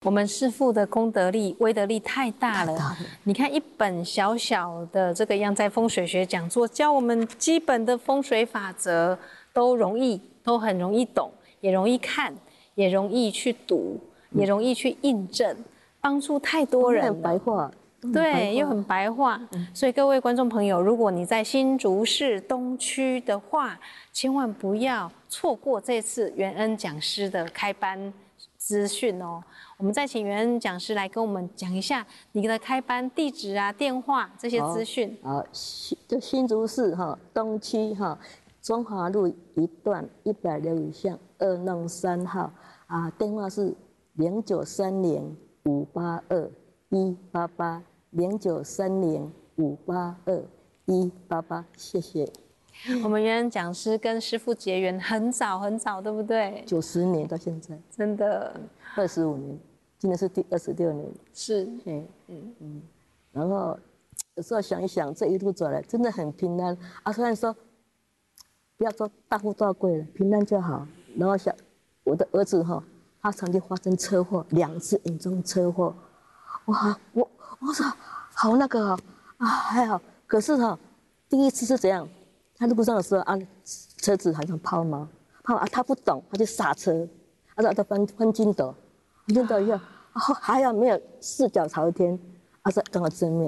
我们师父的功德力、威德力太大了。你看一本小小的这个样在风水学讲座，教我们基本的风水法则，都很容易懂，也容易看，也容易去读，也容易去印证，帮助太多人了。 很白话， 对，又很白话。所以各位观众朋友，如果你在新竹市东区的话，千万不要错过这次元恩讲师的开班资讯哦。我们再请元恩讲师来跟我们讲一下你的开班地址啊、电话这些资讯。 就新竹市东区中华路一段106巷2弄3号啊，电话是09305881880930582188，谢谢。 我们元恩讲师跟师父结缘很早很早，对不对 ？90年到现在，真的 25年，今年是第26年。 是， 然后有时候想一想，这一路走来真的很平安啊。虽然说不要说大富大贵了，平安就好。然后想我的儿子他曾经发生车祸，2次严重车祸，哇，我说好那个还好。可是第一次是怎样？他路上的时候车子好像抛锚他不懂，他就刹车，他翻筋斗以后还好没有4脚朝天，说刚好正面。